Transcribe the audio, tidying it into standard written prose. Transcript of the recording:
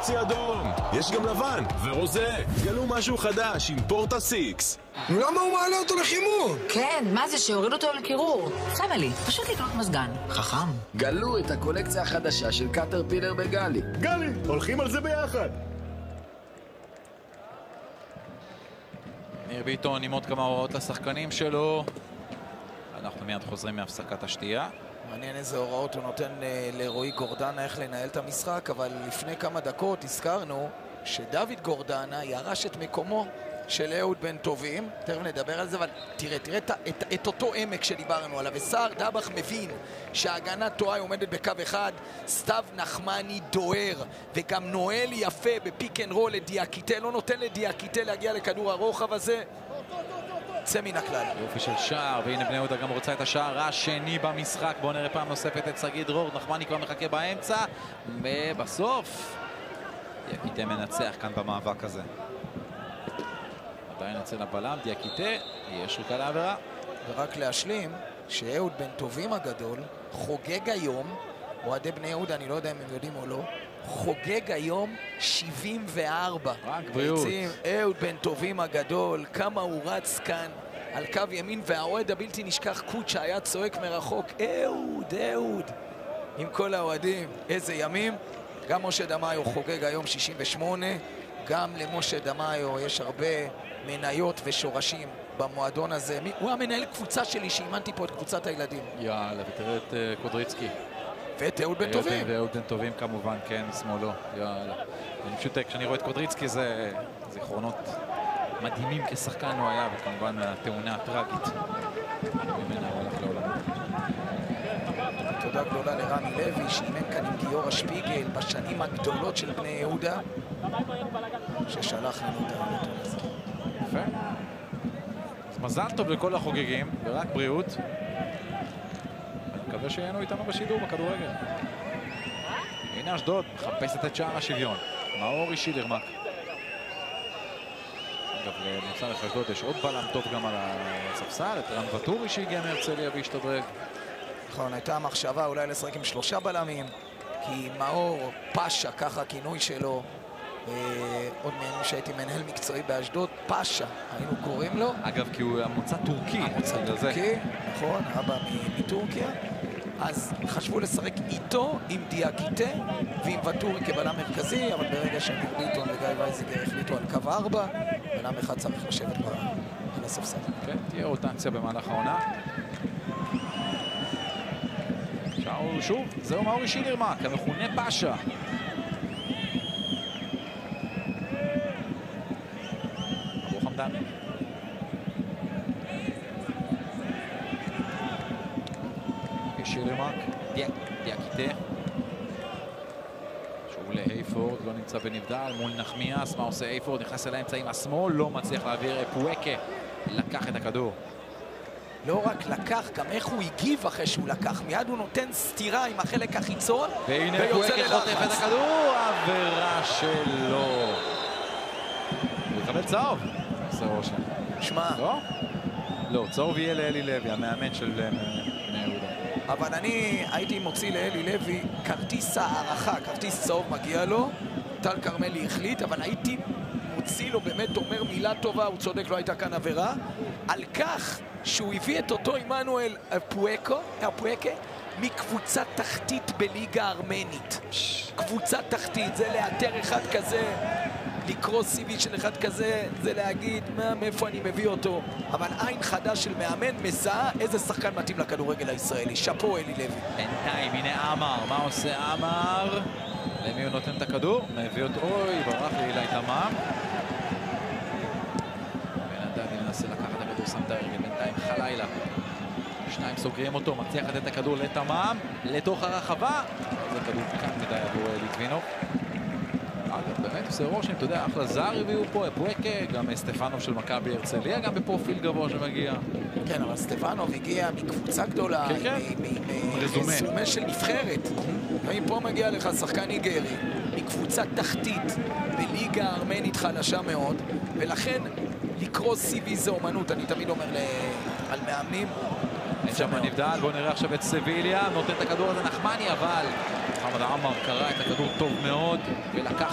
חצי אדום, יש גם לבן ורוזה. גלו משהו חדש עם פורטה 6. למה הוא מעלה אותו לחימום? כן, מה זה שהוריד אותו לקירור? פמילי, פשוט לקנות מזגן. חכם. גלו את הקולקציה החדשה של קטרפילר בגלי. גלי, הולכים על זה ביחד. ניר ביטון עם עוד כמה הוראות לשחקנים שלו. אנחנו מיד חוזרים מהפסקת השתייה. מעניין איזה הוראות הוא נותן לרועי גורדנה איך לנהל את המשחק, אבל לפני כמה דקות הזכרנו שדוד גורדנה ירש את מקומו של אהוד בן טובים. תכף נדבר על זה, אבל תראה את אותו עמק שדיברנו עליו. וסער דבח מבין שההגנה טועה, עומדת בקו אחד, סתיו נחמני דוהר וגם נועל יפה בפיק אנד רול לדיאקיטה, לא נותן לדיאקיטה להגיע לכדור הרוחב הזה. צא מן הכלל. יופי של שער, והנה בני יהודה גם רוצה את השער השני במשחק. בואו נראה פעם נוספת את סגי דרור. נחמני כבר מחכה באמצע, ובסוף דיאקיטה מנצח כאן במאבק הזה. עדיין אצל הבלם, דיאקיטה, יש שריקה לעבירה. ורק להשלים שאהוד בן טובים הגדול חוגג היום, אוהדי בני יהודה, אני לא יודע אם הם יודעים או לא, חוגג היום 74. רק בריאות. אהוד בן טובים הגדול, כמה הוא רץ כאן על קו ימין, והאוהד הבלתי נשכח קוצ'ה היה צועק מרחוק, אהוד, אהוד, עם כל האוהדים. איזה ימים. גם משה דמאיו חוגג היום 68, גם למשה דמאיו יש הרבה מניות ושורשים במועדון הזה. הוא המנהל קבוצה שלי שאימנתי פה את קבוצת הילדים. יאללה, ותראה את קודריצקי. ואת אהוד בן טובים. ואהוד בן טובים כמובן, כן, שמאלו. יאללה. אני פשוט, כשאני רואה את קודריצקי זה זיכרונות מדהימים כשחקן הוא היה, וכמובן התאונה הטרגית ממנה הוא הלך לעולמו. תודה גדולה לרמי לוי שאימן כאן עם גיורא שפיגל בשנים הגדולות של בני יהודה, ששלח לנו את הנתון הזה. יפה. אז מזל טוב לכל החוגגים, ורק בריאות. אני מקווה שיהינו איתנו בשידור בכדורגל. הנה אשדוד, מחפשת את שער השוויון. מאורי שילרמק. אגב, לנצח אשדוד יש עוד בלם טוב גם על הספסל, את רן וטורי שהגיע מהרצליה והשתדרג. נכון, הייתה מחשבה אולי לשחק עם 3 בלמים, כי מאור פאשה, ככה הכינוי שלו, עוד מהם שהייתי מנהל מקצועי באשדוד, פאשה, היינו קוראים לו. אגב, כי הוא המוצא טורקי. המוצא טורקי, נכון, אבא מטורקיה. אז חשבו לשחק איתו עם דיאקיטה ועם וטורי כבלם מרכזי, אבל ברגע שניר ביטון וגיא וייזיגר החליטו על קו 4, בלם אחד צריך לשבת על הספסל. כן, תהיה רוטציה במהלך העונה. שער שוב, זהו מאורי שילרמק, המכונה פאשה. אבו חמדן. שילרמק, דיאקיטה. שוב להייפורד, לא נמצא בנבדל, מול נחמיאס, מה עושה הייפורד? נכנס אל האמצע עם השמאל, לא מצליח להעביר, פואקה לקח את הכדור. לא רק לקח, גם איך הוא הגיב אחרי שהוא לקח. מיד הוא נותן סתירה עם החלק החיצון, והנה פואקה חוטף את הכדור, עבירה שלו. הוא יקבל צהוב. עושה רושם. שמע. לא? לא, צהוב יהיה לאלי לוי, המאמן של בני יהודה. אבל אני הייתי מוציא לאלי לוי כרטיס הערכה, כרטיס צהוב מגיע לו, טל קרמלי החליט, אבל הייתי מוציא לו, באמת אומר מילה טובה, הוא צודק, לא הייתה כאן עבירה, על כך שהוא הביא את אותו עמנואל פואקה מקבוצה תחתית בליגה הארמנית. קבוצה תחתית, זה לאתר אחד כזה, לקרוא סיבי של אחד כזה, זה להגיד מאיפה אני מביא אותו. אבל עין חדש של מאמן מזהה איזה שחקן מתאים לכדורגל הישראלי. שאפו אלי לוי. בינתיים, הנה אמר, מה עושה אמר? למי הוא נותן את הכדור? מביא אותו, אוי, ברח לאילי תמם. בינתיים מנסה לקחת את הכדור, שם את הרגל, בינתיים חלילה. 2 סוגרים אותו, מצליח לתת את הכדור לתמם, לתוך הרחבה. זה כדור כאן מדי עבור ליטבינוב. אגב, באמת עושה רושם, אתה יודע, אחלה זר הביאו פה, פואקה, גם סטפנוב של מכבי הרצליה, גם בפרופיל גבוה שמגיע. כן, אבל סטפנוב הגיע מקבוצה גדולה, מרזומה של נבחרת. ומפה מגיע לך שחקן ניגרי, מקבוצה תחתית, בליגה הארמנית חלשה מאוד, ולכן לקרוא סיבי זה אומנות, אני תמיד אומר על מאמנים. אין שם נבדל, בואו נראה עכשיו את סביליה, נותן את הכדור הזה נחמני, אבל חמד עמר קרא את הכדור טוב מאוד ולקח